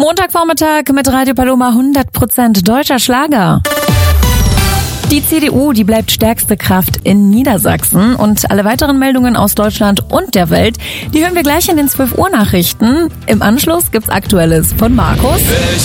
Montagvormittag mit Radio Paloma 100% deutscher Schlager. Die CDU, die bleibt stärkste Kraft in Niedersachsen und alle weiteren Meldungen aus Deutschland und der Welt, die hören wir gleich in den 12 Uhr Nachrichten. Im Anschluss gibt's Aktuelles von Markus.